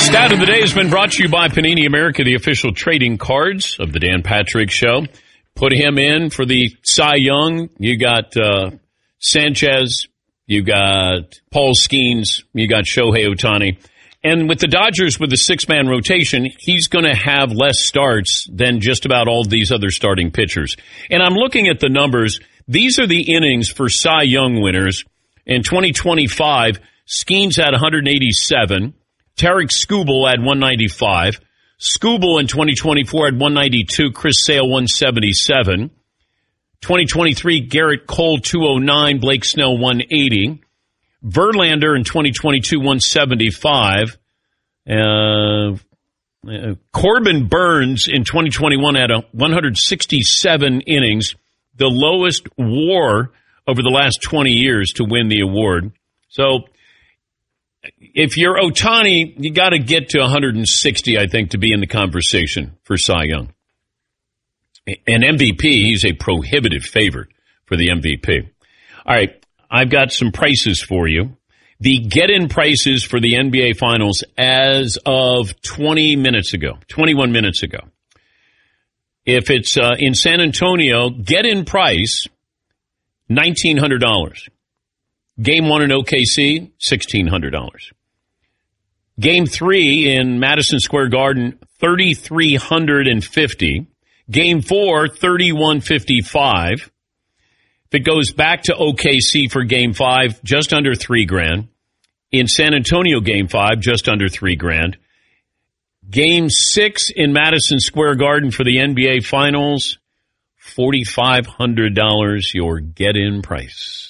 Stat of the day has been brought to you by Panini America, the official trading cards of the Dan Patrick Show. Put him in for the Cy Young. You got Sanchez. You got Paul Skeens. You got Shohei Ohtani. And with the Dodgers with the six-man rotation, he's going to have less starts than just about all these other starting pitchers. And I'm looking at the numbers. These are the innings for Cy Young winners. In 2025, Skeens had 187. Tarek Skubal had 195. Skubal in 2024 had 192. Chris Sale 177. 2023, Garrett Cole 209. Blake Snell 180. Verlander in 2022 175. Corbin Burns in 2021 had 167 innings, the lowest WAR over the last 20 years to win the award. So if you're Ohtani, you got to get to 160, I think, to be in the conversation for Cy Young. An MVP, he's a prohibitive favorite for the MVP. All right, I've got some prices for you. The get-in prices for the NBA Finals as of 21 minutes ago. If it's in San Antonio, get-in price, $1,900. Game 1 in OKC, $1,600. Game 3 in Madison Square Garden, $3,350. Game 4, $3,155. If it goes back to OKC for Game 5, just under $3,000. In San Antonio Game 5, just under $3,000. Game 6 in Madison Square Garden for the NBA Finals, $4,500, your get-in price.